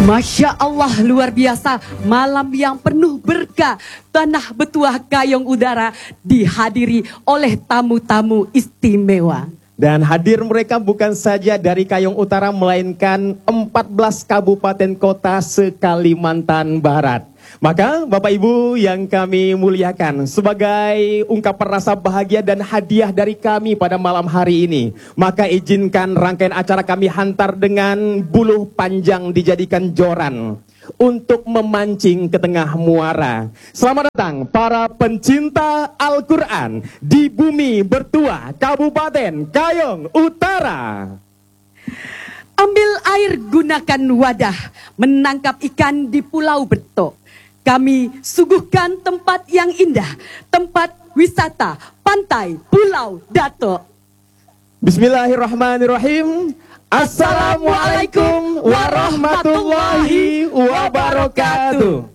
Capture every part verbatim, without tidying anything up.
Masya Allah, luar biasa. Malam yang penuh berkah. Tanah Betuah Kayong Utara dihadiri oleh tamu-tamu istimewa. Dan hadir mereka bukan saja dari Kayong Utara, melainkan empat belas kabupaten kota se-Kalimantan Barat. Maka Bapak Ibu yang kami muliakan, sebagai ungkapan rasa bahagia dan hadiah dari kami pada malam hari ini, maka izinkan rangkaian acara kami hantar dengan buluh panjang dijadikan joran untuk memancing ke tengah muara. Selamat datang para pencinta Al-Quran di bumi Bertuah, Kabupaten Kayong Utara. Ambil air, gunakan wadah, menangkap ikan di Pulau Beto. Kami suguhkan tempat yang indah, tempat wisata, pantai, Pulau Dato. Bismillahirrahmanirrahim. Assalamualaikum warahmatullahi wabarakatuh.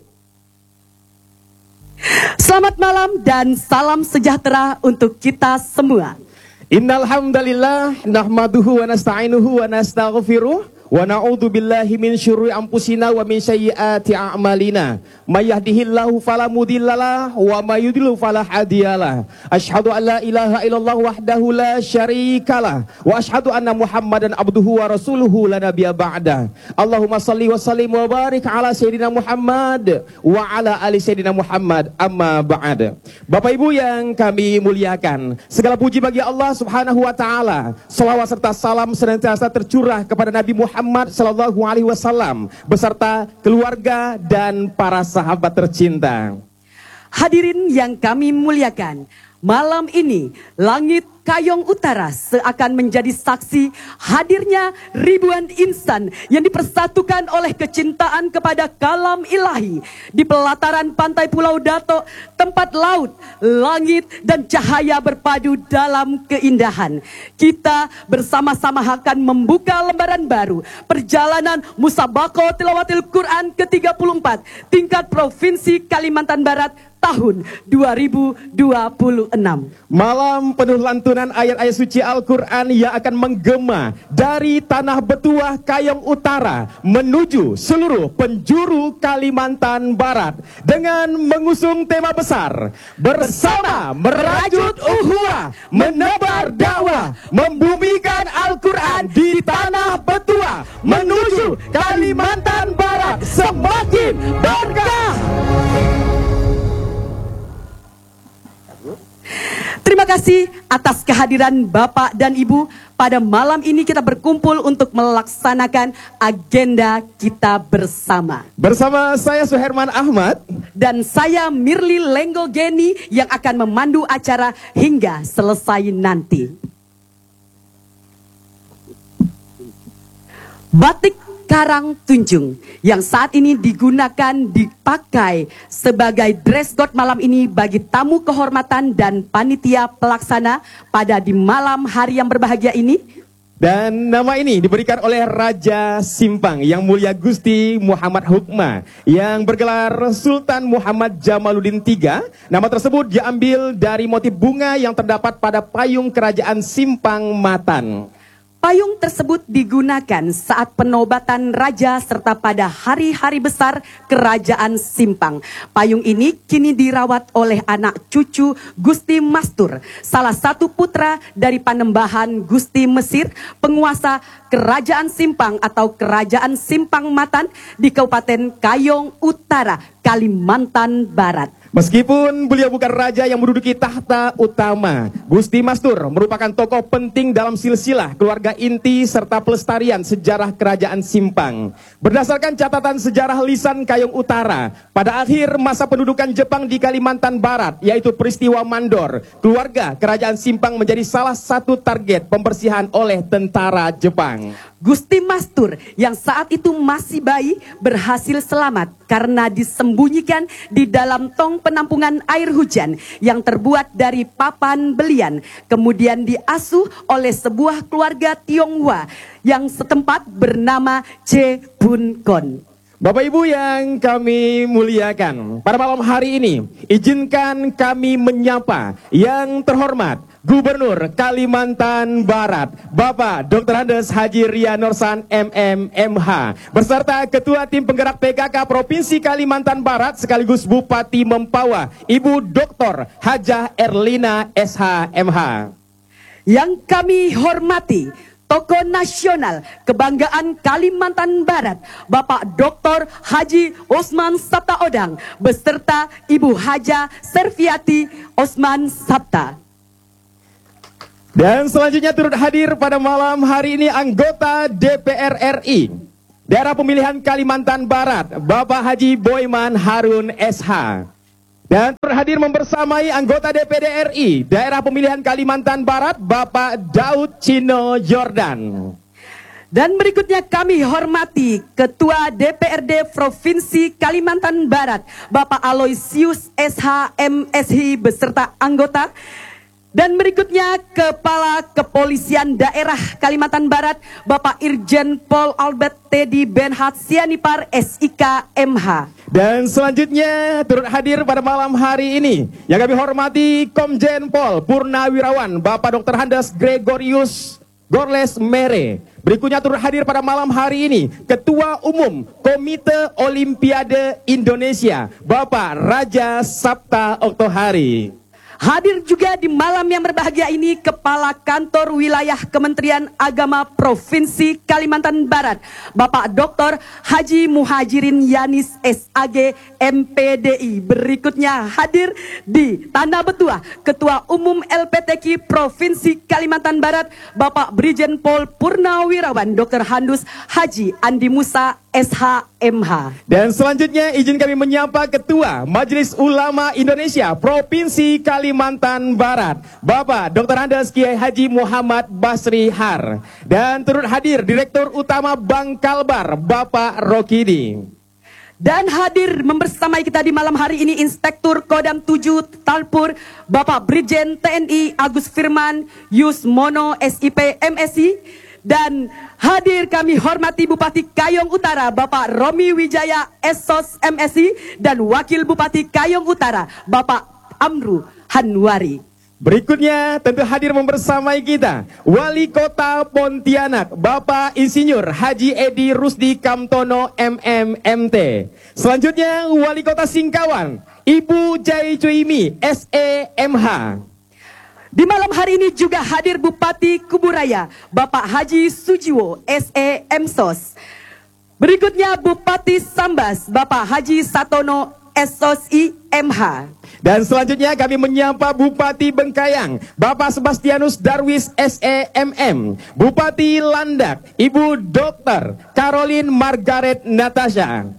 Selamat malam dan salam sejahtera untuk kita semua. Innal hamdalillah nahmaduhu wa nasta'inuhu wa nastaghfiruh wa na'udzu billahi min syururi anfusina wa min sayyiati a'malina. May yahdihillahu fala mudhillalah wa may yudlil fala hadiyalah. Asyhadu an la ilaha illallah wahdahu la syarikalah wa asyhadu anna Muhammadan abduhu wa rasuluhu la nabiyya ba'da. Allahumma shalli wa sallim wa barik ala sayyidina Muhammad wa ala ali sayyidina Muhammad, amma ba'd. Bapak Ibu yang kami muliakan, segala puji bagi Allah Subhanahu wa taala. Selawat serta salam senantiasa tercurah kepada Nabi Muhammad Muhammad Sallallahu Alaihi Wasallam beserta keluarga dan para sahabat tercinta. Hadirin yang kami muliakan, malam ini langit Kayong Utara seakan menjadi saksi hadirnya ribuan insan yang dipersatukan oleh kecintaan kepada kalam ilahi di pelataran pantai Pulau Dato, tempat laut, langit dan cahaya berpadu dalam keindahan. Kita bersama-sama akan membuka lembaran baru perjalanan Musabaqah Tilawatil Quran ke tiga puluh empat tingkat Provinsi Kalimantan Barat tahun dua ribu dua puluh enam. Malam penuh lantunan ayat-ayat suci Al-Quran yang akan menggema dari tanah Betuah Kayong Utara menuju seluruh penjuru Kalimantan Barat dengan mengusung tema besar bersama merajut ukhuwah, menebar dakwah, membumikan Al-Quran di tanah Betuah menuju Kalimantan Barat semakin berkah. Terima kasih atas kehadiran Bapak dan Ibu. Pada malam ini kita berkumpul untuk melaksanakan agenda kita bersama. Bersama saya Suherman Ahmad dan saya Mirli Lenggogeni yang akan memandu acara hingga selesai nanti. Batik Karang Tunjung yang saat ini digunakan dipakai sebagai dress code malam ini bagi tamu kehormatan dan panitia pelaksana pada di malam hari yang berbahagia ini. Dan nama ini diberikan oleh Raja Simpang Yang Mulia Gusti Muhammad Hukma yang bergelar Sultan Muhammad Jamaluddin tiga. Nama tersebut diambil dari motif bunga yang terdapat pada payung kerajaan Simpang Matan. Payung tersebut digunakan saat penobatan raja serta pada hari-hari besar kerajaan Simpang. Payung ini kini dirawat oleh anak cucu Gusti Mastur, salah satu putra dari Panembahan Gusti Mesir, penguasa kerajaan Simpang atau kerajaan Simpang Matan di Kabupaten Kayong Utara, Kalimantan Barat. Meskipun beliau bukan raja yang menduduki tahta utama, Gusti Mastur merupakan tokoh penting dalam silsilah keluarga inti serta pelestarian sejarah kerajaan Simpang. Berdasarkan catatan sejarah lisan Kayong Utara, pada akhir masa pendudukan Jepang di Kalimantan Barat, yaitu peristiwa Mandor, keluarga kerajaan Simpang menjadi salah satu target pembersihan oleh tentara Jepang. Gusti Mastur yang saat itu masih bayi berhasil selamat karena disembunyikan di dalam tong penampungan air hujan yang terbuat dari papan belian. Kemudian diasuh oleh sebuah keluarga Tionghoa yang setempat bernama Ce Bun Kon. Bapak Ibu yang kami muliakan, pada malam hari ini izinkan kami menyapa yang terhormat Gubernur Kalimantan Barat, Bapak Doktor Andes Haji Ria Norsan M M M H, beserta Ketua Tim Penggerak P K K Provinsi Kalimantan Barat sekaligus Bupati Mempawah, Ibu Doktor Hajah Erlina S H M H. Yang kami hormati tokoh nasional kebanggaan Kalimantan Barat, Bapak Doktor Haji Osman Sabta Odang, beserta Ibu Haja Serviati Osman Sabta. Dan selanjutnya turut hadir pada malam hari ini anggota D P R R I Daerah Pemilihan Kalimantan Barat, Bapak Haji Boyman Harun S H. Dan turut hadir membersamai anggota D P D R I Daerah Pemilihan Kalimantan Barat, Bapak Daud Cino Jordan. Dan berikutnya kami hormati Ketua D P R D Provinsi Kalimantan Barat, Bapak Aloysius S H M S I beserta anggota. Dan berikutnya Kepala Kepolisian Daerah Kalimantan Barat, Bapak Irjen Pol Albert Teddy Benhat Sianipar S I K M H. Dan selanjutnya turut hadir pada malam hari ini yang kami hormati Komjen Pol Purnawirawan Bapak Doktor Handes Gregorius Gorles Mere. Berikutnya turut hadir pada malam hari ini Ketua Umum Komite Olimpiade Indonesia Bapak Raja Sabta Oktohari. Hadir juga di malam yang berbahagia ini Kepala Kantor Wilayah Kementerian Agama Provinsi Kalimantan Barat, Bapak Doktor Haji Muhajirin Yanis S A G M P D I. Berikutnya hadir di Tanda Betua Ketua Umum L P T K I Provinsi Kalimantan Barat, Bapak Brigjen Pol Purnawirawan Doktor Handus Haji Andi Musa S H M H. Dan selanjutnya izin kami menyapa Ketua Majelis Ulama Indonesia Provinsi Kalimantan Barat, Bapak Doktor Andes Kiai Haji Muhammad Basri Har. Dan turut hadir Direktur Utama Bank Kalbar, Bapak Rokidi. Dan hadir membersamai kita di malam hari ini Inspektur Kodam tujuh Talpur, Bapak Brigjen T N I Agus Firman Yusmono S I P M S I. Dan hadir kami hormati Bupati Kayong Utara, Bapak Romi Wijaya S O S M S I. Dan Wakil Bupati Kayong Utara, Bapak Amru Hanwari. Berikutnya tentu hadir membersamai kita Wali Kota Pontianak, Bapak Insinyur Haji Edi Rusdi Kamtono M M M T. Selanjutnya Wali Kota Singkawang, Ibu Jai Cuimi S E M H. Di malam hari ini juga hadir Bupati Kuburaya, Bapak Haji Sujiwo S E M S O S. Berikutnya Bupati Sambas, Bapak Haji Satono S O S I M H. Dan selanjutnya kami menyapa Bupati Bengkayang, Bapak Sebastianus Darwis S E M M. Bupati Landak, Ibu Dokter Caroline Margaret Natasha.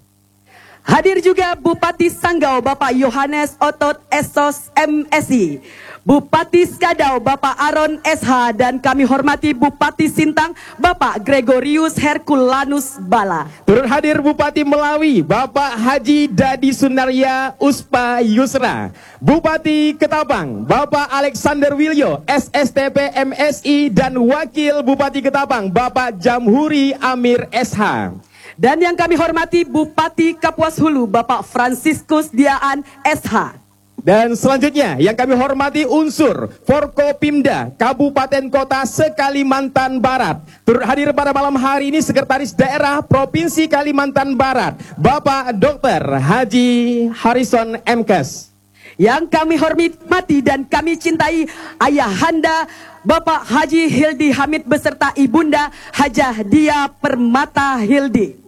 Hadir juga Bupati Sanggau, Bapak Yohanes Otot S O S M S I. Bupati Skadau, Bapak Aron S H. Dan kami hormati Bupati Sintang, Bapak Gregorius Herculanus Bala. Turut hadir Bupati Melawi, Bapak Haji Dadi Sunaria Uspa Yusra. Bupati Ketapang, Bapak Alexander Wilyo S S T P M S I. Dan Wakil Bupati Ketapang, Bapak Jamhuri Amir S H. Dan yang kami hormati Bupati Kapuas Hulu, Bapak Franciscus Diaan S H. Dan selanjutnya yang kami hormati unsur Forkopimda Kabupaten Kota se-Kalimantan Barat. Turut hadir pada malam hari ini Sekretaris Daerah Provinsi Kalimantan Barat, Bapak Dokter Haji Harrison M Kes. Yang kami hormati dan kami cintai Ayahanda Bapak Haji Hildi Hamid beserta Ibunda Hajah Dia Permata Hildi.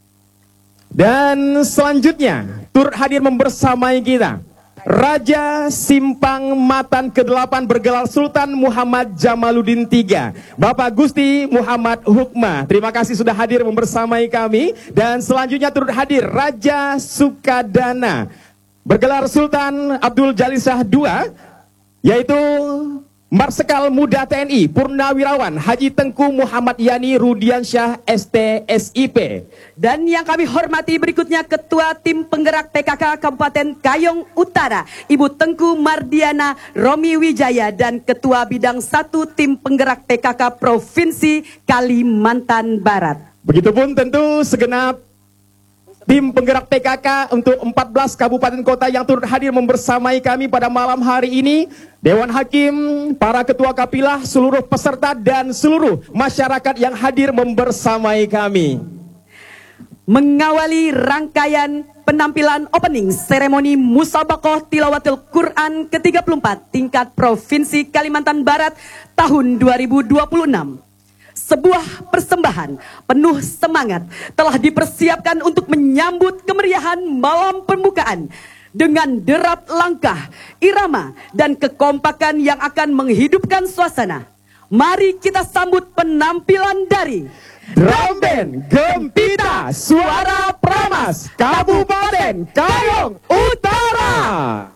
Dan selanjutnya turut hadir membersamai kita Raja Simpang Matan kedelapan bergelar Sultan Muhammad Jamaluddin tiga, Bapak Gusti Muhammad Hukmah. Terima kasih sudah hadir membersamai kami. Dan selanjutnya turut hadir Raja Sukadana bergelar Sultan Abdul Jalil Shah dua, yaitu Marsekal Muda T N I Purnawirawan Haji Tengku Muhammad Yani Rudiansyah S T S I P. Dan yang kami hormati berikutnya Ketua Tim Penggerak P K K Kabupaten Kayong Utara, Ibu Tengku Mardiana Romi Wijaya. Dan Ketua Bidang satu Tim Penggerak P K K Provinsi Kalimantan Barat. Begitupun tentu segenap tim penggerak P K K untuk empat belas kabupaten kota yang turut hadir membersamai kami pada malam hari ini, Dewan Hakim, para ketua kapilah, seluruh peserta dan seluruh masyarakat yang hadir membersamai kami. Mengawali rangkaian penampilan opening seremoni Musabaqah Tilawatil Quran ke tiga puluh empat tingkat Provinsi Kalimantan Barat tahun dua ribu dua puluh enam. Sebuah persembahan penuh semangat telah dipersiapkan untuk menyambut kemeriahan malam pembukaan dengan derap langkah, irama, dan kekompakan yang akan menghidupkan suasana. Mari kita sambut penampilan dari Drum Band Gempita Suara Pramas Kabupaten Kayong Utara.